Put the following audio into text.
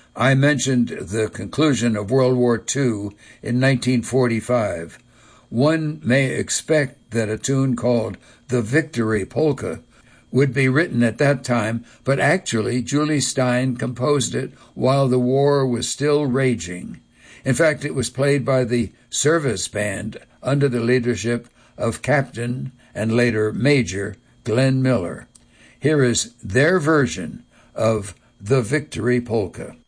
I mentioned the conclusion of World War II in 1945. One may expect that a tune called the Victory Polka would be written at that time, but actually Julie Stein composed it while the war was still raging. In fact, it was played by the service band under the leadership of Captain and later Major Glenn Miller. Here is their version of the Victory Polka.